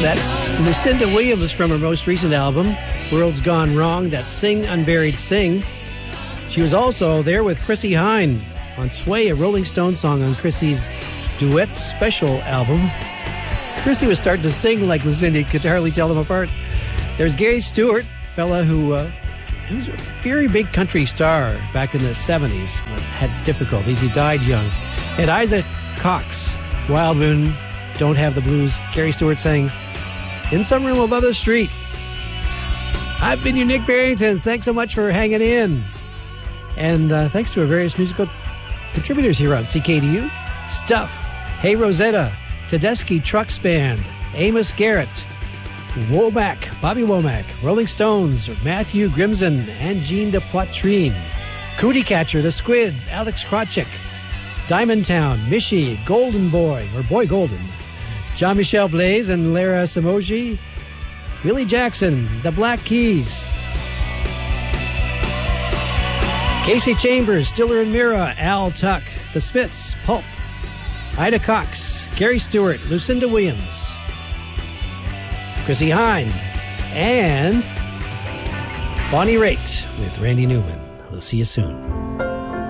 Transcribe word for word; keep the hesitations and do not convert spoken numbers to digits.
That's Lucinda Williams from her most recent album, World's Gone Wrong, that Sing Unburied Sing. She was also there with Chrissie Hynde on Sway, a Rolling Stone song on Chrissie's Duets Special album. Chrissie was starting to sing like Lucinda, you could hardly tell them apart. There's Gary Stewart, fella who, uh, who was a very big country star back in the seventies, but had difficulties. He died young. And Isaac Cox, Wild Moon, Don't Have the Blues. Gary Stewart sang In Some Room Above the Street. I've been your Nick Barrington. Thanks so much for hanging in. And uh, thanks to our various musical contributors here on C K D U. Stuff, Hey Rosetta, Tedeschi Trucks Band, Amos Garrett, Womack, Bobby Womack, Rolling Stones, Matthew Grimson, and Jean de Poitrine, Cootie Catcher, The Squids, Alex Krawczyk, Diamond Town, Mishi, Golden Boy, or Boy Golden, Jean-Michel Blaise and Lara Samoji, Willie Jackson, The Black Keys, Casey Chambers, Stiller and Mira, Al Tuck, The Smiths, Pulp, Ida Cox, Gary Stewart, Lucinda Williams, Chrissie Hynde, and Bonnie Raitt with Randy Newman. We'll see you soon.